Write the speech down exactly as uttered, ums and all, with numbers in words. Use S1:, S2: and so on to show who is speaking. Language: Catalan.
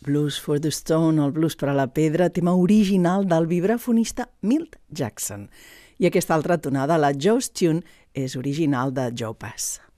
S1: Blues for the Stone, el blues per a la pedra, tema original del vibrafonista Milt Jackson. I aquesta altra tonada, la Joe's Tune, és original de Joe Pass.